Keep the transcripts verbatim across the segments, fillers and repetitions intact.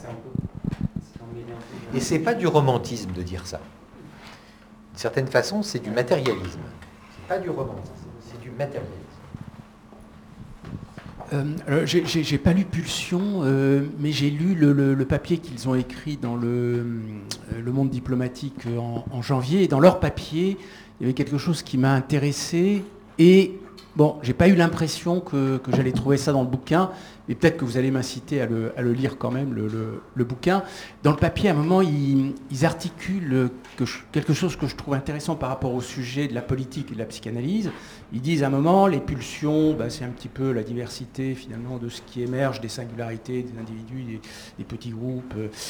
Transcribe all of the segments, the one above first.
c'est un peu... c'est emmêlé un peu. Et c'est pas du romantisme de dire ça. D'une certaine façon, c'est du matérialisme. C'est pas du romantisme, c'est du matérialisme. Euh, j'ai, j'ai, j'ai pas lu Pulsion, euh, mais j'ai lu le, le, le papier qu'ils ont écrit dans le, le Monde diplomatique en, en janvier. Et dans leur papier, il y avait quelque chose qui m'a intéressé. Et bon, j'ai pas eu l'impression que, que j'allais trouver ça dans le bouquin, mais peut-être que vous allez m'inciter à le, à le lire quand même, le, le, le bouquin. Dans le papier, à un moment, ils, ils articulent que je, quelque chose que je trouve intéressant par rapport au sujet de la politique et de la psychanalyse. Ils disent à un moment, les pulsions, bah, c'est un petit peu la diversité finalement de ce qui émerge, des singularités, des individus, des, des petits groupes.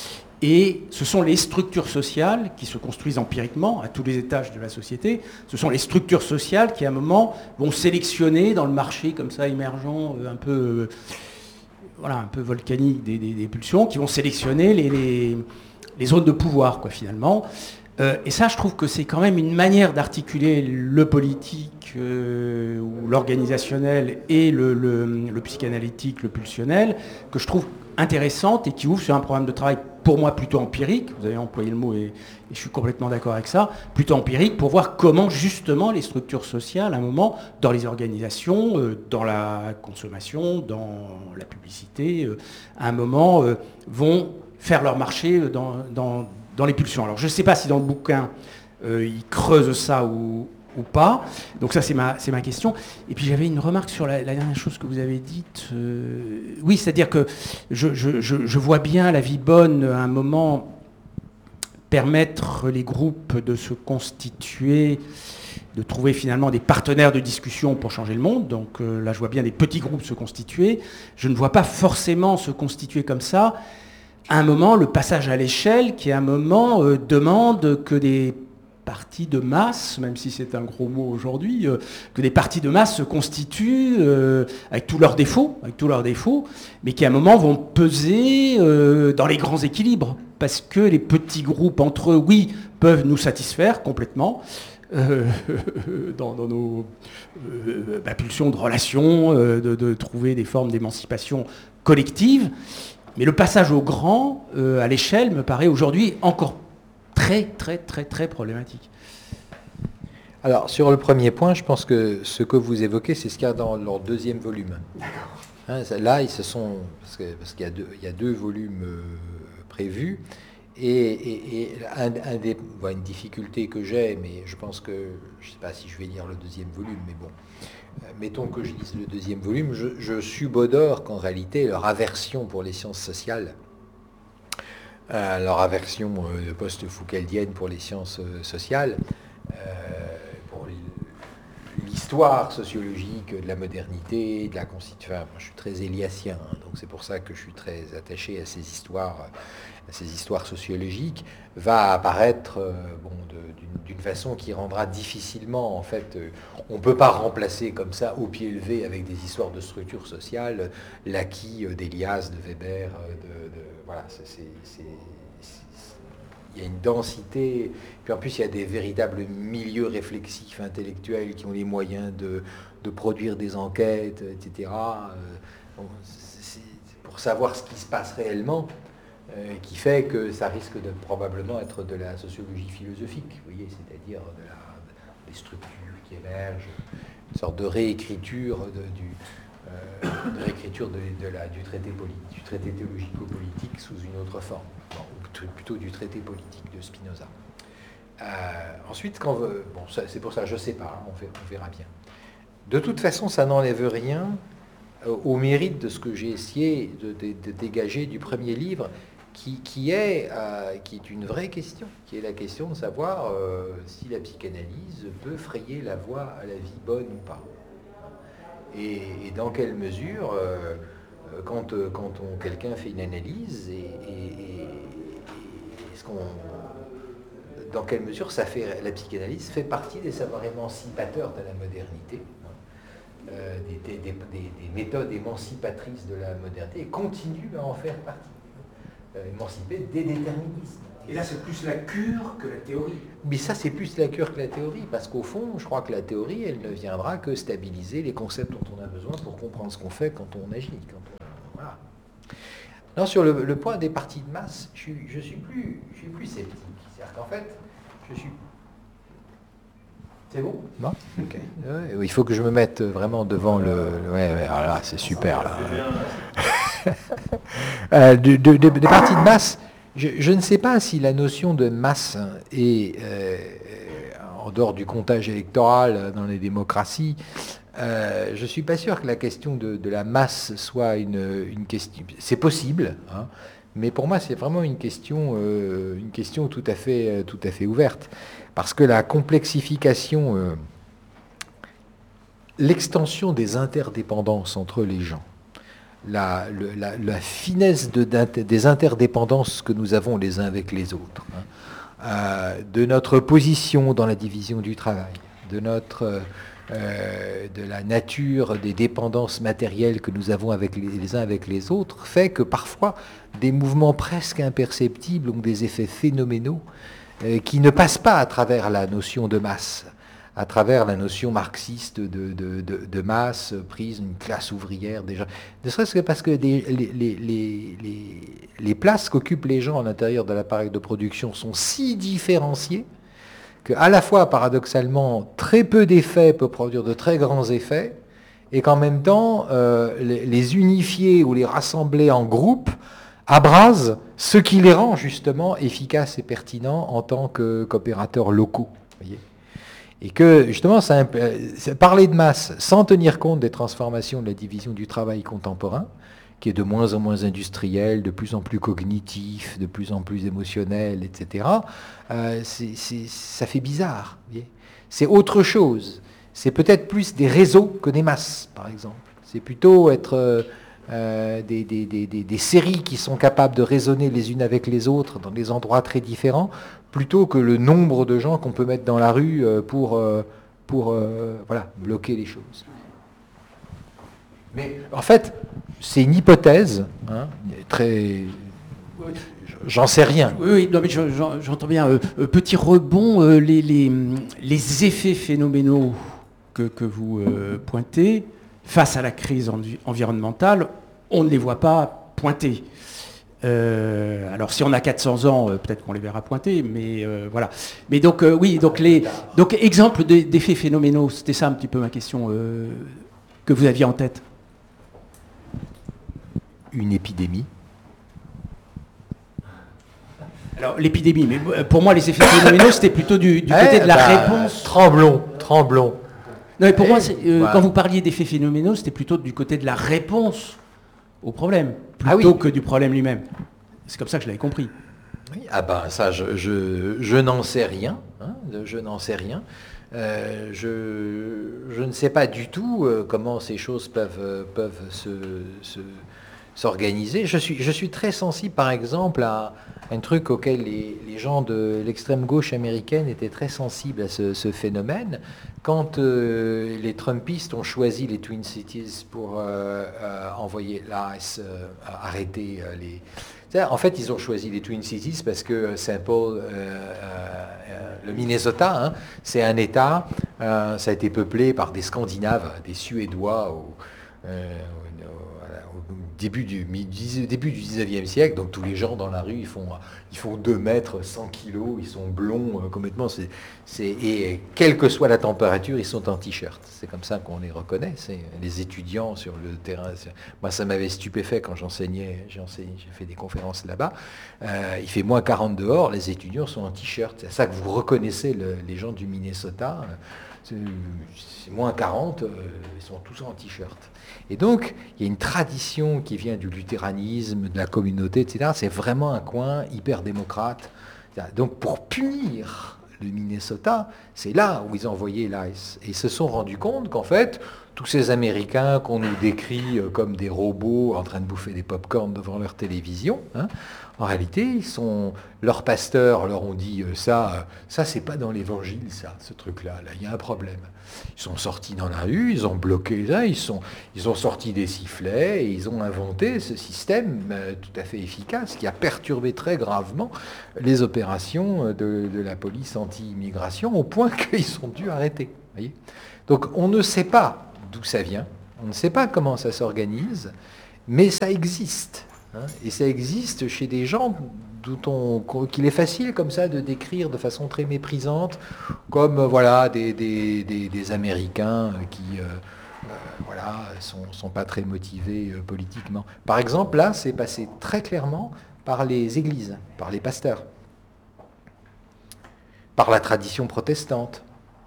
Et ce sont les structures sociales qui se construisent empiriquement à tous les étages de la société. Ce sont les structures sociales qui, à un moment, vont sélectionner dans le marché comme ça émergent, un peu, euh, voilà, un peu volcanique des, des, des pulsions, qui vont sélectionner les, les, les zones de pouvoir, quoi, finalement. Euh, et ça, je trouve que c'est quand même une manière d'articuler le politique euh, ou l'organisationnel et le, le, le psychanalytique, le pulsionnel, que je trouve intéressante et qui ouvre sur un programme de travail pour moi plutôt empirique, vous avez employé le mot et, et je suis complètement d'accord avec ça, plutôt empirique pour voir comment justement les structures sociales, à un moment, dans les organisations, euh, dans la consommation, dans la publicité, euh, à un moment, euh, vont faire leur marché dans, dans, dans les pulsions. Alors je ne sais pas si dans le bouquin, euh, ils creusent ça ou, ou pas. Donc ça, c'est ma, c'est ma question. Et puis j'avais une remarque sur la, la dernière chose que vous avez dite. Euh, oui, c'est-à-dire que je, je, je, je vois bien la vie bonne, à un moment, permettre les groupes de se constituer, de trouver finalement des partenaires de discussion pour changer le monde. Donc euh, là, je vois bien des petits groupes se constituer. Je ne vois pas forcément se constituer comme ça. À un moment, le passage à l'échelle, qui à un moment euh, demande que des partis de masse, même si c'est un gros mot aujourd'hui, euh, que des partis de masse se constituent euh, avec tous leurs défauts, avec tous leurs défauts, mais qui à un moment vont peser euh, dans les grands équilibres, parce que les petits groupes entre eux, oui, peuvent nous satisfaire complètement. Euh, dans, dans nos euh, bah, pulsions de relations, euh, de, de trouver des formes d'émancipation collective. Mais le passage au grand, euh, à l'échelle, me paraît aujourd'hui encore très, très, très, très problématique. Alors, sur le premier point, je pense que ce que vous évoquez, c'est ce qu'il y a dans leur deuxième volume. Hein, là, ils se sont... Parce, que, parce qu'il y a deux, il y a deux volumes euh, prévus. Et, et, et un, un des, voilà, une difficulté que j'ai, mais je pense que... Je ne sais pas si je vais lire le deuxième volume, mais bon... Mettons que je lise le deuxième volume, je, je subodore qu'en réalité, leur aversion pour les sciences sociales, euh, leur aversion euh, post-foucaldienne pour les sciences euh, sociales, euh, pour l'histoire sociologique de la modernité, de la constitution. Enfin, moi, je suis très éliassien, hein, donc c'est pour ça que je suis très attaché à ces histoires, à ces histoires sociologiques, va apparaître euh, bon, d'une façon qui rendra difficilement, en fait, euh, on ne peut pas remplacer comme ça, au pied levé, avec des histoires de structure sociale, l'acquis euh, d'Elias, de Weber, euh, de, de, voilà, c'est, il y a une densité, puis en plus il y a des véritables milieux réflexifs, intellectuels, qui ont les moyens de, de produire des enquêtes, et cetera, euh, bon, c'est pour savoir ce qui se passe réellement, Euh, qui fait que ça risque de probablement être de la sociologie philosophique, vous voyez, c'est-à-dire de la, des structures qui émergent, une sorte de réécriture de, du, euh, de réécriture de, de la, du traité politique, du traité théologico-politique sous une autre forme, bon, ou plutôt du traité politique de Spinoza. Euh, ensuite, quand bon, ça, c'est pour ça, je ne sais pas, hein, on, fait, on verra bien. De toute façon, ça n'enlève rien au mérite de ce que j'ai essayé de, de, de dégager du premier livre, qui, qui, est, euh, qui est une vraie question, qui est la question de savoir euh, si la psychanalyse peut frayer la voie à la vie bonne ou pas. Et, et dans quelle mesure, euh, quand, quand on, quelqu'un fait une analyse, et, et, et est-ce qu'on, dans quelle mesure ça fait, la psychanalyse fait partie des savoirs émancipateurs de la modernité, euh, des, des, des, des méthodes émancipatrices de la modernité, et continue à en faire partie. Émancipé des déterminismes. Et là, c'est plus la cure que la théorie. Mais ça, c'est plus la cure que la théorie, parce qu'au fond, je crois que la théorie, elle ne viendra que stabiliser les concepts dont on a besoin pour comprendre ce qu'on fait quand on agit. Quand on... Voilà. Non, sur le, le point des partis de masse, je suis, je suis, plus, je suis plus sceptique. C'est-à-dire qu'en fait, je suis... C'est bon? Non. Ok. Ouais, il faut que je me mette vraiment devant le... Ouais, ouais, alors là, c'est super, là. euh, de, de, de, des partis de masse, je, je ne sais pas si la notion de masse est, euh, en dehors du comptage électoral dans les démocraties, euh, je ne suis pas sûr que la question de, de la masse soit une, une question... C'est possible, hein, mais pour moi, c'est vraiment une question, euh, une question tout à fait, tout à fait ouverte. Parce que la complexification, euh, l'extension des interdépendances entre les gens, la, le, la, la finesse de, des interdépendances que nous avons les uns avec les autres, hein, euh, de notre position dans la division du travail, de notre... Euh, de la nature des dépendances matérielles que nous avons avec les, les uns avec les autres, fait que parfois des mouvements presque imperceptibles ont des effets phénoménaux euh, qui ne passent pas à travers la notion de masse, à travers la notion marxiste de, de, de, de masse prise, une classe ouvrière déjà, ne serait-ce que parce que des, les, les, les, les, les places qu'occupent les gens à l'intérieur de l'appareil de production sont si différenciées qu'à la fois, paradoxalement, très peu d'effets peuvent produire de très grands effets, et qu'en même temps, euh, les, les unifier ou les rassembler en groupe abrasent ce qui les rend justement efficaces et pertinents en tant que, qu'opérateurs locaux. Voyez, et que justement, ça, parler de masse sans tenir compte des transformations de la division du travail contemporain, qui est de moins en moins industriel, de plus en plus cognitif, de plus en plus émotionnel, et cetera, euh, c'est, c'est, ça fait bizarre. C'est autre chose. C'est peut-être plus des réseaux que des masses, par exemple. C'est plutôt être euh, des, des, des, des, des séries qui sont capables de raisonner les unes avec les autres dans des endroits très différents, plutôt que le nombre de gens qu'on peut mettre dans la rue pour, pour euh, voilà, bloquer les choses. Mais en fait, c'est une hypothèse, hein, très... J'en sais rien. Oui, oui, non, mais je, j'entends bien. Euh, petit rebond, euh, les, les, les effets phénoménaux que, que vous euh, pointez face à la crise envi- environnementale, on ne les voit pas pointer. Euh, alors si on a quatre cents ans, euh, peut-être qu'on les verra pointer, mais euh, voilà. Mais donc euh, oui, donc les donc exemple de, d'effets phénoménaux, c'était ça un petit peu ma question euh, que vous aviez en tête. Une épidémie. Alors l'épidémie, mais pour moi les effets phénoménaux c'était plutôt du, du côté eh, de la bah, réponse. Tremblons, tremblons. Non, mais pour eh, moi, c'est, euh, voilà. Quand vous parliez d'effets phénoménaux, c'était plutôt du côté de la réponse au problème, plutôt ah oui. que du problème lui-même. C'est comme ça que je l'avais compris. Oui, ah ben ça, je, je, je n'en sais rien. Hein, je n'en sais rien. Euh, je, je ne sais pas du tout euh, comment ces choses peuvent, euh, peuvent se, se, s'organiser. Je suis, je suis très sensible, par exemple, à un truc auquel les, les gens de l'extrême gauche américaine étaient très sensibles à ce, ce phénomène. Quand euh, les Trumpistes ont choisi les Twin Cities pour euh, euh, envoyer l'I C E, euh, arrêter euh, les... En fait, ils ont choisi les Twin Cities parce que Saint Paul, euh, euh, le Minnesota, hein, c'est un État, euh, ça a été peuplé par des Scandinaves, des Suédois, au, euh, au, au début du, début du dix-neuvième siècle. Donc tous les gens dans la rue, ils font, ils font deux mètres, cent kilos, ils sont blonds euh, complètement. C'est, c'est, et quelle que soit la température, ils sont en t-shirt. C'est comme ça qu'on les reconnaît. C'est les étudiants sur le terrain. Moi, ça m'avait stupéfait quand j'enseignais. J'ai, enseigné, j'ai fait des conférences là-bas. Euh, il fait moins quarante dehors. Les étudiants sont en t-shirt. C'est ça que vous reconnaissez le, les gens du Minnesota. C'est, c'est moins quarante, euh, ils sont tous en t-shirt. Et donc, il y a une tradition qui vient du luthéranisme, de la communauté, et cetera. C'est vraiment un coin hyper démocrate. Donc, pour punir le Minnesota, c'est là où ils ont envoyé l'I C E. Et ils se sont rendus compte qu'en fait, tous ces Américains qu'on nous décrit comme des robots en train de bouffer des pop-corn devant leur télévision, hein, en réalité, ils sont, leurs pasteurs leur ont dit ça, ça c'est pas dans l'évangile, ça, ce truc-là, là, il y a un problème. Ils sont sortis dans la rue, ils ont bloqué ça, ils, sont, ils ont sorti des sifflets et ils ont inventé ce système euh, tout à fait efficace qui a perturbé très gravement les opérations de, de la police anti-immigration au point qu'ils ont dû arrêter. Voyez ? Donc on ne sait pas d'où ça vient, on ne sait pas comment ça s'organise, mais ça existe. hein, et ça existe chez des gens dont on, qu'il est facile comme ça de décrire de façon très méprisante, comme euh, voilà, des, des, des, des Américains qui... Euh, Euh, voilà, sont, sont pas très motivés euh, politiquement. Par exemple, là, c'est passé très clairement par les églises, par les pasteurs, par la tradition protestante.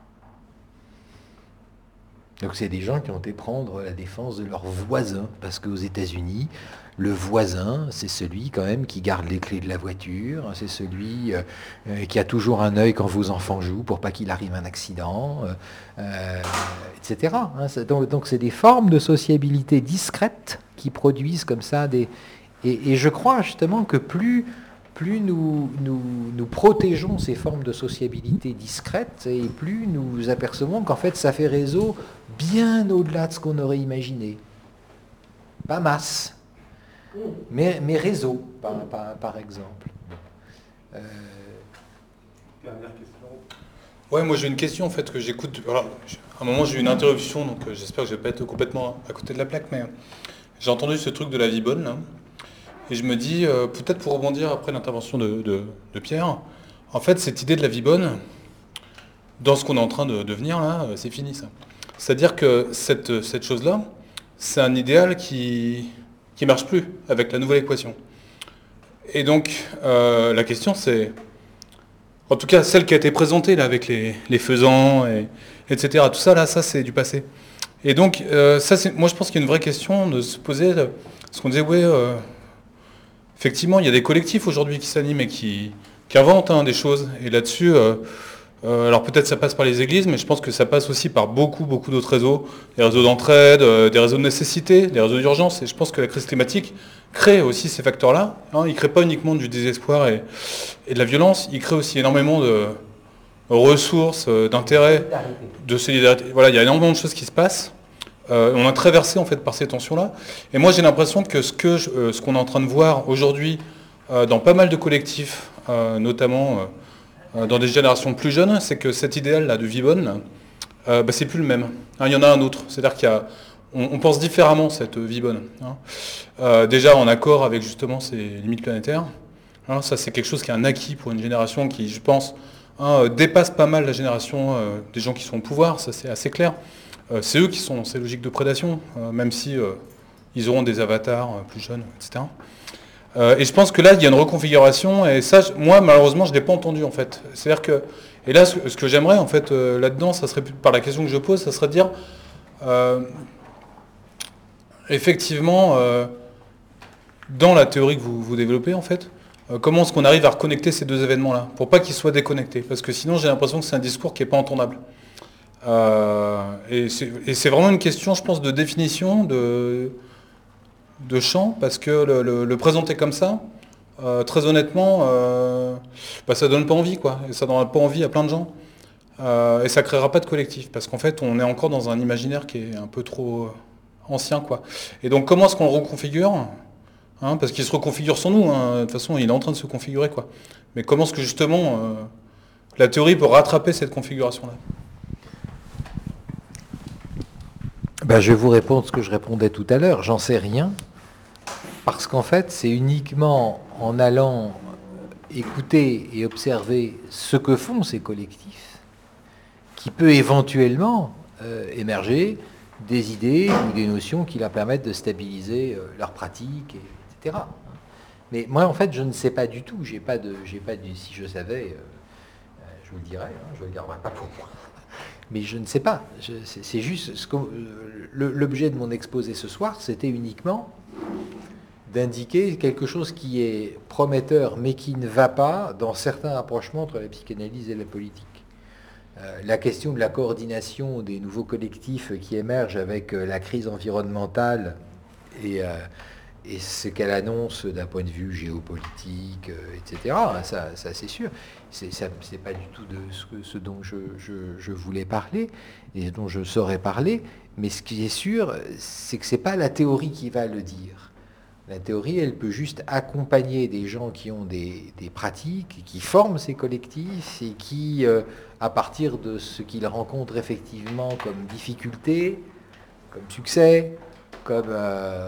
Donc c'est des gens qui ont été prendre la défense de leurs voisins, parce qu'aux États-Unis, le voisin, c'est celui quand même qui garde les clés de la voiture, c'est celui euh, qui a toujours un œil quand vos enfants jouent pour pas qu'il arrive un accident, euh, euh, et cetera. Hein, donc, donc c'est des formes de sociabilité discrètes qui produisent comme ça des... Et, et je crois justement que plus... plus nous, nous, nous protégeons ces formes de sociabilité discrètes, et plus nous apercevons qu'en fait ça fait réseau bien au-delà de ce qu'on aurait imaginé. Pas masse, mais, mais réseau, par, par, par exemple. Euh... Dernière question. Ouais, moi j'ai une question en fait que j'écoute. Alors, à un moment j'ai eu une interruption, donc euh, j'espère que je ne vais pas être complètement à côté de la plaque, mais euh, j'ai entendu ce truc de la vie bonne là. Et je me dis, euh, peut-être pour rebondir après l'intervention de, de, de Pierre, en fait, cette idée de la vie bonne, dans ce qu'on est en train de devenir, là, euh, c'est fini, ça. C'est-à-dire que cette, cette chose-là, c'est un idéal qui ne marche plus avec la nouvelle équation. Et donc, euh, la question, c'est, en tout cas, celle qui a été présentée, là, avec les, les faisans, et, etc., tout ça, là, ça, c'est du passé. Et donc, euh, ça, c'est, moi, je pense qu'il y a une vraie question de se poser, parce qu'on disait, ouais... Euh, effectivement, il y a des collectifs aujourd'hui qui s'animent et qui, qui inventent hein, des choses. Et là-dessus, euh, euh, alors peut-être ça passe par les églises, mais je pense que ça passe aussi par beaucoup, beaucoup d'autres réseaux. Des réseaux d'entraide, euh, des réseaux de nécessité, des réseaux d'urgence. Et je pense que la crise climatique crée aussi ces facteurs-là. Hein. Il ne crée pas uniquement du désespoir et, et de la violence, il crée aussi énormément de ressources, euh, d'intérêts, de solidarité. Voilà, il y a énormément de choses qui se passent. Euh, on a traversé en fait par ces tensions-là. Et moi j'ai l'impression que ce que je, euh, ce qu'on est en train de voir aujourd'hui euh, dans pas mal de collectifs, euh, notamment euh, dans des générations plus jeunes, c'est que cet idéal-là de vie bonne, euh, bah, c'est plus le même. Hein, il y en a un autre. C'est-à-dire qu'il y a, on, on pense différemment cette vie bonne. Hein. Euh, déjà en accord avec justement ces limites planétaires. Hein, ça c'est quelque chose qui est un acquis pour une génération qui, je pense, hein, dépasse pas mal la génération euh, des gens qui sont au pouvoir. Ça c'est assez clair. Euh, c'est eux qui sont dans ces logiques de prédation, euh, même si euh, ils auront des avatars euh, plus jeunes, et cetera. Euh, et je pense que là, il y a une reconfiguration, et ça, moi, malheureusement, je ne l'ai pas entendu, en fait. C'est-à-dire que, et là, ce, ce que j'aimerais, en fait, euh, là-dedans, ça serait, par la question que je pose, ça serait de dire, euh, effectivement, euh, dans la théorie que vous, vous développez, en fait, euh, comment est-ce qu'on arrive à reconnecter ces deux événements-là, pour pas qu'ils soient déconnectés, parce que sinon, j'ai l'impression que c'est un discours qui n'est pas entendable. Euh, et, c'est, et c'est vraiment une question, je pense, de définition, de, de champ, parce que le, le, le présenter comme ça, euh, très honnêtement, euh, bah, ça donne pas envie, quoi. Et ça donne pas envie à plein de gens. Euh, et ça créera pas de collectif, parce qu'en fait, on est encore dans un imaginaire qui est un peu trop ancien, quoi. Et donc, comment est-ce qu'on le reconfigure, hein, parce qu'il se reconfigure sans nous, hein. De toute façon, il est en train de se configurer, quoi. Mais comment est-ce que, justement, euh, la théorie peut rattraper cette configuration-là ? Ben, je vais vous répondre ce que je répondais tout à l'heure. J'en sais rien. Parce qu'en fait, c'est uniquement en allant écouter et observer ce que font ces collectifs qui peut éventuellement euh, émerger des idées ou des notions qui leur permettent de stabiliser euh, leurs pratiques, et, etc. Mais moi, en fait, je ne sais pas du tout. J'ai pas de, j'ai pas de, si je savais, euh, je vous le dirais, hein, je ne le garderai pas pour moi. Mais je ne sais pas. Je, c'est, c'est juste ce que, le, l'objet de mon exposé ce soir, c'était uniquement d'indiquer quelque chose qui est prometteur, mais qui ne va pas dans certains rapprochements entre la psychanalyse et la politique. Euh, la question de la coordination des nouveaux collectifs qui émergent avec euh, la crise environnementale et, euh, et ce qu'elle annonce d'un point de vue géopolitique, euh, et cetera, ça, ça c'est sûr. C'est, ça, c'est pas du tout de ce, ce dont je, je, je voulais parler et dont je saurais parler, mais ce qui est sûr, c'est que c'est pas la théorie qui va le dire. La théorie, elle peut juste accompagner des gens qui ont des, des pratiques, qui forment ces collectifs et qui, euh, à partir de ce qu'ils rencontrent effectivement comme difficulté, comme succès, comme euh,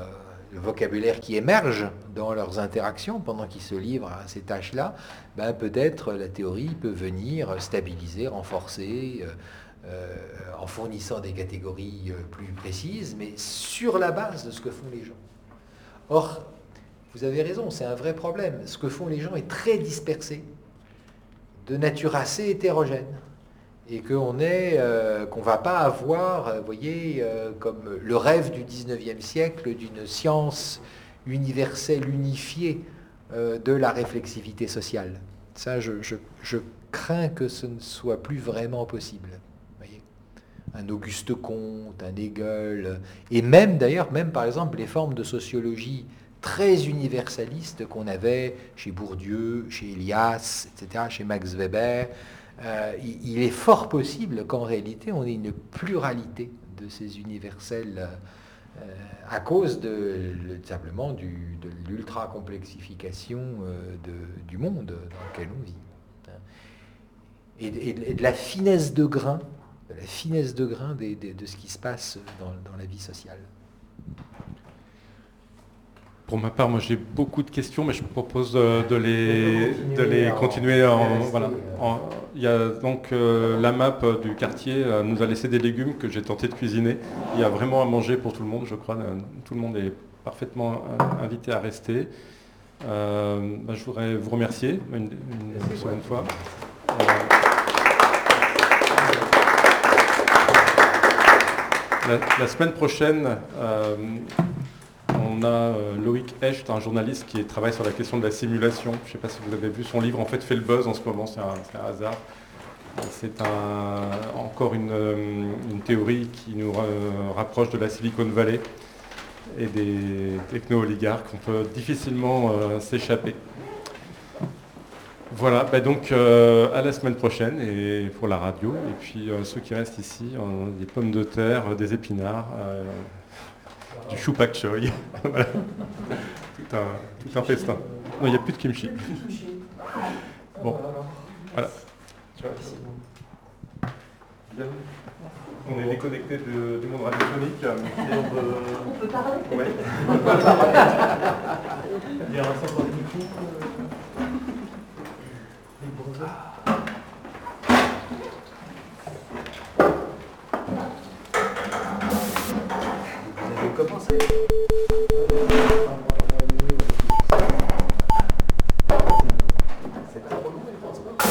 le vocabulaire qui émerge dans leurs interactions pendant qu'ils se livrent à ces tâches-là, ben peut-être la théorie peut venir stabiliser, renforcer, euh, euh, en fournissant des catégories plus précises, mais sur la base de ce que font les gens. Or, vous avez raison, c'est un vrai problème. Ce que font les gens est très dispersé, de nature assez hétérogène, et qu'on est, euh, qu'on va pas avoir, vous voyez, euh, comme le rêve du dix-neuvième siècle d'une science universelle, unifiée euh, de la réflexivité sociale. Ça, je, je, je crains que ce ne soit plus vraiment possible. Vous voyez, un Auguste Comte, un Hegel, et même d'ailleurs, même par exemple les formes de sociologie très universalistes qu'on avait chez Bourdieu, chez Elias, et cetera, chez Max Weber. Euh, il est fort possible qu'en réalité, on ait une pluralité de ces universels euh, à cause de, de simplement du, de l'ultra-complexification euh, de, du monde dans lequel on vit. Et, et, et de la finesse de grain, de la finesse de grain des, des, de ce qui se passe dans, dans la vie sociale. Pour ma part, moi j'ai beaucoup de questions, mais je propose de, de les, de les continuer en... Voilà, en il y a donc euh, la map du quartier euh, nous a laissé des légumes que j'ai tenté de cuisiner. Il y a vraiment à manger pour tout le monde, je crois. Tout le monde est parfaitement invité à rester. Euh, bah, je voudrais vous remercier une, une seconde fois. Euh, la, la semaine prochaine, euh, on a euh, Loïc Hecht, un journaliste qui travaille sur la question de la simulation. Je ne sais pas si vous avez vu son livre, en fait, fait le buzz en ce moment, c'est un, c'est un hasard. C'est un, encore une, une théorie qui nous rapproche de la Silicon Valley et des techno-oligarques. On peut difficilement euh, s'échapper. Voilà, bah donc euh, à la semaine prochaine et pour la radio. Et puis euh, ceux qui restent ici, on a des pommes de terre, des épinards, euh, du chou pak choy. Voilà. Tout un, tout un festin. Non, il n'y a plus de kimchi. Bon, voilà. On est déconnecté de, du monde radiophonique. On peut parler. Ouais. Il y a un certain micro. Vous avez commencé. C'est trop long, je pense pas.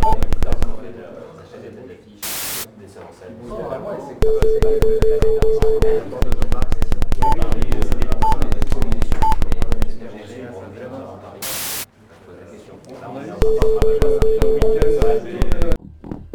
Oh, ouais, c'est